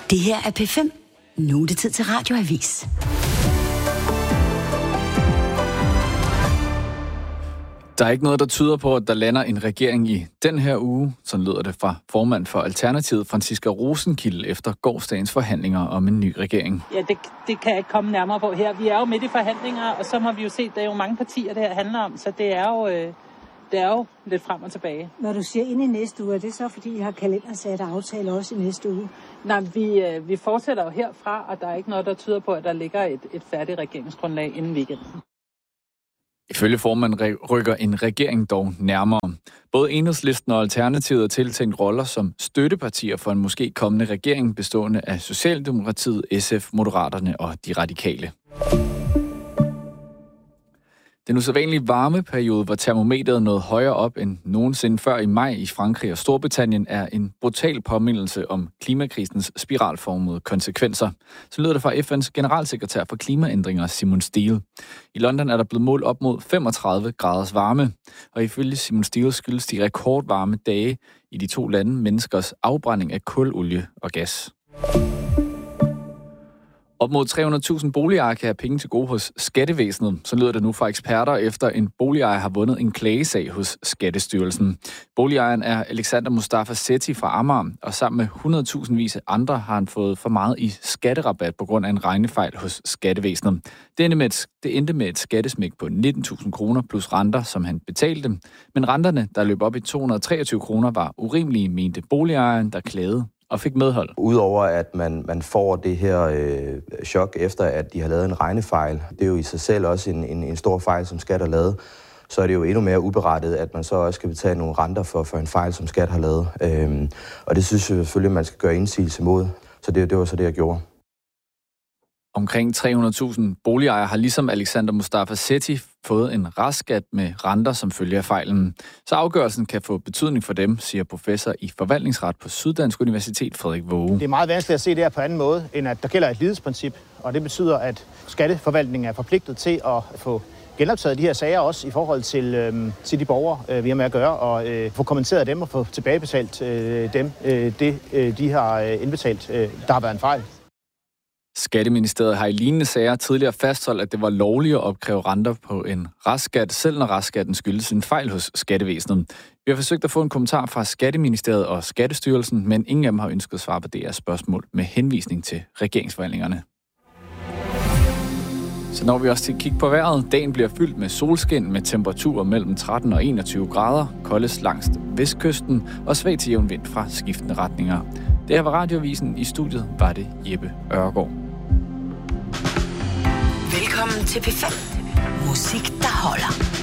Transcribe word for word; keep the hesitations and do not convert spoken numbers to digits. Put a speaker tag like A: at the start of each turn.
A: Det her er P fem. Nu er det tid til Radioavis.
B: Der er ikke noget, der tyder på, at der lander en regering i den her uge. Sådan lyder det fra formand for Alternativet, Franciska Rosenkilde, efter gårsdagens forhandlinger om en ny regering.
C: Ja, det, det kan jeg ikke komme nærmere på her. Vi er jo midt i forhandlinger, og så må vi jo se, at der er jo mange partier, det her handler om. Så det er jo, øh, det er jo lidt frem og tilbage.
D: Når du siger ind i næste uge, er det så, fordi I har kalendersat aftaler også i næste uge?
C: Nej, vi, øh, vi fortsætter jo herfra, og der er ikke noget, der tyder på, at der ligger et, et færdigt regeringsgrundlag inden weekenden.
B: Ifølge formanden rykker en regering dog nærmere. Både Enhedslisten og Alternativet er tiltænkt roller som støttepartier for en måske kommende regering bestående af Socialdemokratiet, S F, Moderaterne og De Radikale. Den usædvanlige varmeperiode, hvor termometeret nåede højere op end nogensinde før i maj i Frankrig og Storbritannien, er en brutal påmindelse om klimakrisens spiralformede konsekvenser. Så lyder det fra F N's generalsekretær for klimaændringer, Simon Stiel. I London er der blevet målt op mod femogtredive graders varme, og ifølge Simon Stiel skyldes de rekordvarme dage i de to lande menneskers afbrænding af kul, olie og gas. Op mod tre hundrede tusind boligejere kan have penge til gode hos Skattevæsenet. Så lyder det nu fra eksperter, efter en boligejer har vundet en klagesag hos Skattestyrelsen. Boligejeren er Alexander Mustafa Sethi fra Amager, og sammen med hundrede tusind vis andre har han fået for meget i skatterabat på grund af en regnefejl hos Skattevæsenet. Det endte med et, det endte med et skattesmæk på nitten tusind kroner plus renter, som han betalte. Men renterne, der løb op i to hundrede og treogtyve kroner, var urimelige, mente boligejeren, der klagede og fik medhold.
E: Udover at man, man får det her øh, chok efter, at de har lavet en regnefejl, det er jo i sig selv også en, en, en stor fejl, som Skat har lavet, så er det jo endnu mere uberettet, at man så også skal betale nogle renter for, for en fejl, som Skat har lavet. Øhm, og det synes jeg selvfølgelig, at man skal gøre indsigelse mod. Så det, det var så det, jeg gjorde.
B: Omkring tre hundrede tusind boligejere har ligesom Alexander Mustafa Sethi fået en restskat med renter som følge af fejlen. Så afgørelsen kan få betydning for dem, siger professor i forvaltningsret på Syddansk Universitet, Frederik Våge.
F: Det er meget vanskeligt at se det her på anden måde, end at der gælder et lighedsprincip, og det betyder, at skatteforvaltningen er forpligtet til at få genoptaget de her sager også i forhold til, øhm, til de borgere, øh, vi har med at gøre, og øh, få kommenteret dem og få tilbagebetalt øh, dem, øh, det øh, de har øh, indbetalt, øh, der har været en fejl.
B: Skatteministeriet har i lignende sager tidligere fastholdt, at det var lovligt at opkræve renter på en restskat, selv når restskatten skyldes en fejl hos Skattevæsenet. Vi har forsøgt at få en kommentar fra Skatteministeriet og Skattestyrelsen, men ingen af dem har ønsket svar på D R's spørgsmål med henvisning til regeringsforhandlingerne. Så når vi også til at kigge på vejret. Dagen bliver fyldt med solskin med temperaturer mellem tretten og enogtyve grader, koldest langs vestkysten og svag til jævn vind fra skiftende retninger. Det her var Radioavisen. I studiet var det Jeppe Ørgaard.
A: Velkommen til P fem. Musik, der holder.